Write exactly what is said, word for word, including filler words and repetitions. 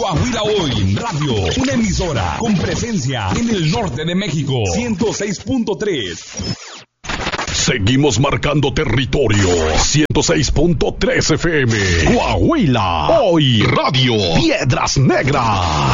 Coahuila Hoy Radio, una emisora con presencia en el norte de México. ciento seis punto tres. Seguimos marcando territorio. ciento seis punto tres F M. Coahuila Hoy Radio. Piedras Negras.